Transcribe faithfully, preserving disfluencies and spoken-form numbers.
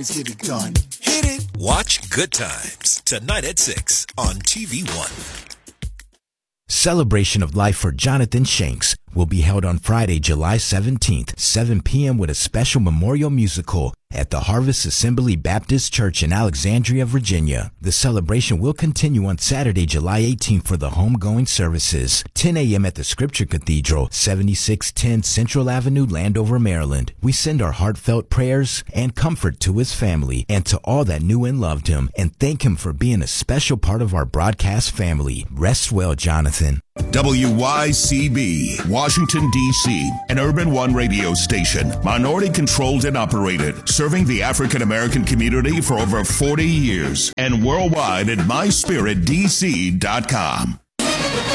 always get it done. Hit it. Watch Good Times tonight at six on T V One. Celebration of Life for Jonathan Shanks will be held on Friday, July seventeenth, seven p.m. with a special memorial musical at the Harvest Assembly Baptist Church in Alexandria, Virginia. The celebration will continue on Saturday, July eighteenth for the homegoing services, ten a.m. at the Scripture Cathedral, seventy-six ten Central Avenue, Landover, Maryland. We send our heartfelt prayers and comfort to his family and to all that knew and loved him, and thank him for being a special part of our broadcast family. Rest well, Jonathan. W Y C B, Washington, D C, an Urban One radio station, minority controlled and operated, serving the African American community for over forty years, and worldwide at my spirit d c dot com.